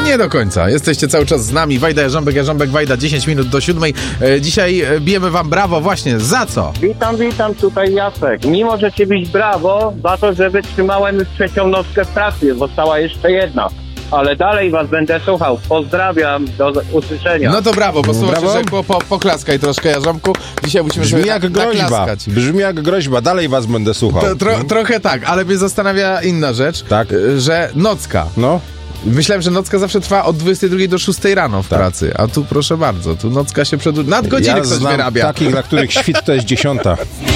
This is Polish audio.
Nie do końca. Jesteście cały czas z nami. Wajda, Jarząbek, Wajda, 10 minut do 7. Dzisiaj bijemy wam brawo właśnie. Za co? Witam, tutaj Jacek. Mimo, że ci bić brawo za to, że wytrzymałem już trzecią nockę w pracy. Została jeszcze jedna. Ale dalej was będę słuchał. Pozdrawiam, do usłyszenia. No to brawo, bo słowo się rzekło, poklaskaj troszkę, Jarząbku. Dzisiaj musimy Brzmi sobie jak groźba. naklaskać. Brzmi jak groźba. Dalej was będę słuchał. Trochę tak, ale mnie zastanawia inna rzecz, Tak. że nocka. No. Myślałem, że nocka zawsze trwa od 22 do 6 rano w pracy, a tu proszę bardzo, tu nocka się przedłuża. Nadgodziny ktoś znam wyrabia. takich, dla których świt to jest 10.